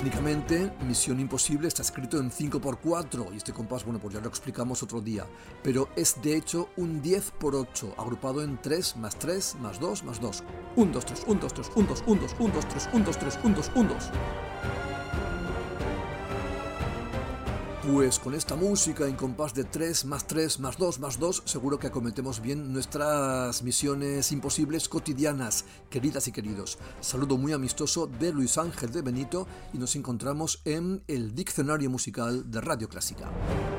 Técnicamente, Misión Imposible está escrito en 5×4 y este compás, bueno, pues ya lo explicamos otro día, pero es de hecho un 10×8, agrupado en 3 más 3 más 2 más 2. 1, 2, 3, 1, 2, 3, 1, 2, 1, 2, 1, 2, 3, 1, 2, 3, 1, 2, 1, 2. Pues con esta música en compás de 3 más 3 más 2 más 2, seguro que acometemos bien nuestras misiones imposibles cotidianas, queridas y queridos. Saludo muy amistoso de Luis Ángel de Benito y nos encontramos en el Diccionario Musical de Radio Clásica.